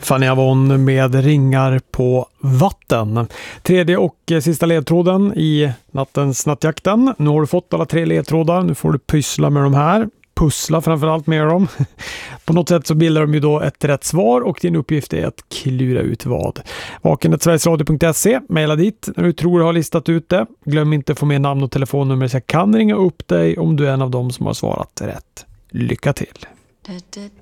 Fanny Avon med ringar på vatten. Tredje och sista ledtråden i nattens nattjakten. Nu har du fått alla 3 ledtrådar. Nu får du pyssla med de här. Pussla framförallt med dem. På något sätt så bildar de ju då ett rätt svar och din uppgift är att klura ut vad. vaken@sverigesradio.se. Maila dit när du tror du har listat ut det. Glöm inte att få med namn och telefonnummer så jag kan ringa upp dig om du är en av dem som har svarat rätt. Lycka till!